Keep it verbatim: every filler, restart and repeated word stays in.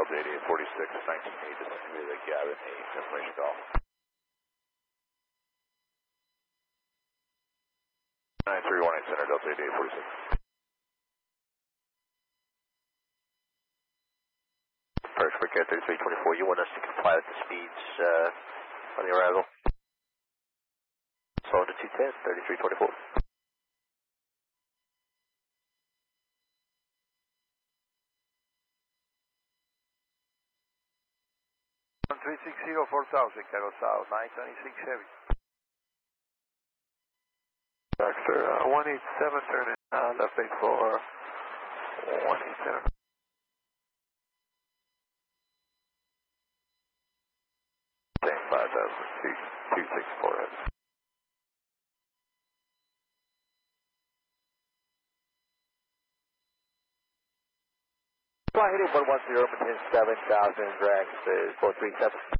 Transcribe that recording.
Delta eighty-eight forty-six, nineteen eight, this is going to be the Gavin eight information call. nine three one eight Center, Delta eighty-eight forty-six. First Quick Air thirty-three twenty-four, you want us to comply with the speeds uh, on the arrival? Slow to two ten, thirty-three twenty-four. one three six zero four thousand, Carol South, nine twenty-six Heavy. Doctor, uh, one eight seven, turn in, uh, left base for one eight seven. Same five thousand, two six four. Fly heading one one zero, maintain seven thousand, drag is four three seven.